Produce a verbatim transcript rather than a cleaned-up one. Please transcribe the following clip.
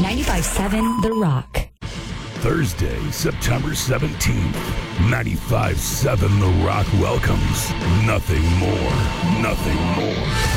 ninety-five seven The Rock. Thursday, September seventeenth, ninety-five seven The Rock welcomes Nothing More, Nothing More.